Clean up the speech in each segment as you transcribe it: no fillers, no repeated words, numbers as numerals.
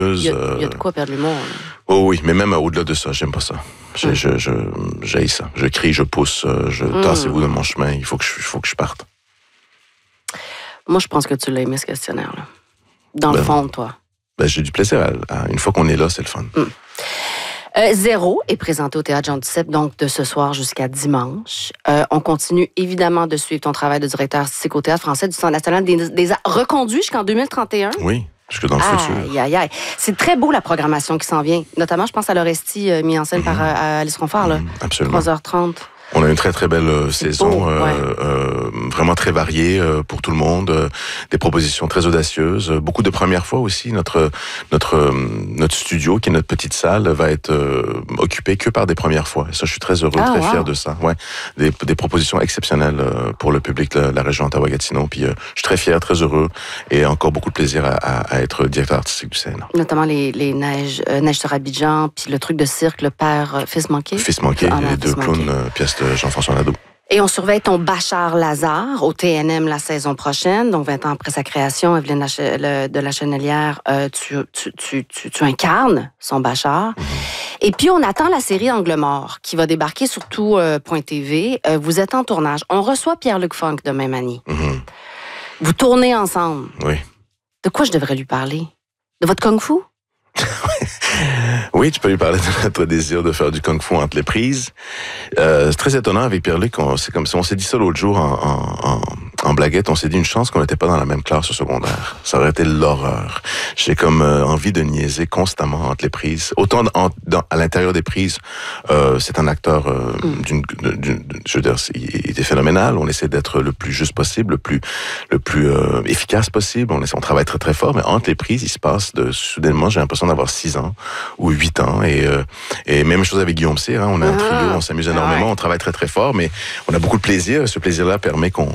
Il y a de quoi perdre l'humour. Oh oui, mais même au-delà de ça, j'aime pas ça. J'haïs ça. Je crie, je pousse, tassez-vous de mon chemin, il faut que je parte. Moi, je pense que tu l'as aimé, ce questionnaire-là. Dans le fond, toi. J'ai du plaisir. Une fois qu'on est là, c'est le fun. Zéro est présenté au Théâtre Jean Duceppe, donc de ce soir jusqu'à dimanche. On continue évidemment de suivre ton travail de directeur artistique au Théâtre français du Centre national des arts, reconduit jusqu'en 2031. Oui, jusque dans le futur. Aïe. C'est très beau, la programmation qui s'en vient. Notamment, je pense à l'Orestie, mis en scène par Alice Confort, là. Absolument. 3h30. On a une très, très belle saison, beau, vraiment très variée pour tout le monde, des propositions très audacieuses, beaucoup de premières fois aussi. Notre studio, qui est notre petite salle, va être occupé que par des premières fois. Et ça, je suis très heureux, très fier de ça. Ouais, des propositions exceptionnelles pour le public de la région Ottawa-Gatineau. Puis je suis très fier, très heureux et encore beaucoup de plaisir à être directeur artistique du CNA. Notamment les neiges sur Abidjan, puis le truc de cirque, le père Fils manqué. Fils manqué, les deux clowns, pièces de Jean-François Nadeau. Et on surveille ton Bachar Lazare au TNM la saison prochaine. Donc, 20 ans après sa création, Evelyne de la Chenelière, tu incarnes son Bachar. Et puis, on attend la série Angle mort qui va débarquer sur tout.tv. Vous êtes en tournage. On reçoit Pierre-Luc Funk demain, Manny. Vous tournez ensemble. Oui. De quoi je devrais lui parler? De votre kung-fu? Oui, tu peux lui parler de notre désir de faire du kung-fu entre les prises. C'est très étonnant avec Pierre-Luc, c'est comme si on s'est dit ça l'autre jour en blaguette, on s'est dit une chance qu'on n'était pas dans la même classe au secondaire. Ça aurait été l'horreur. J'ai comme envie de niaiser constamment entre les prises. Autant à l'intérieur des prises, c'est un acteur je veux dire, il était phénoménal. On essaie d'être le plus juste possible, le plus efficace possible. On travaille très très fort, mais entre les prises, il se passe soudainement, j'ai l'impression d'avoir 6 ans ou 8 ans. Et même chose avec Guillaume Cyr, hein, on a un trio, on s'amuse énormément, on travaille très très fort, mais on a beaucoup de plaisir. Ce plaisir-là permet qu'on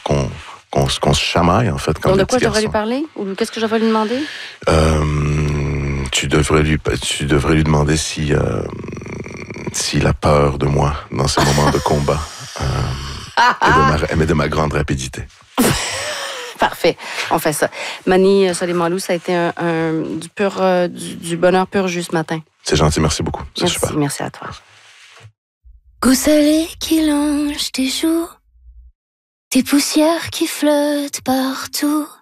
se chamaille, en fait. Comme de quoi je devrais lui parler? Ou qu'est-ce que je devrais lui demander? Tu devrais lui demander s'il a peur de moi dans ces moments de combat. Et de ma grande rapidité. Parfait, on fait ça. Manny Soleiman-Lou, ça a été du bonheur pur jus ce matin. C'est gentil, merci beaucoup. C'est super. Merci à toi. Goût salé qui longe tes joues, tes poussières qui flottent partout.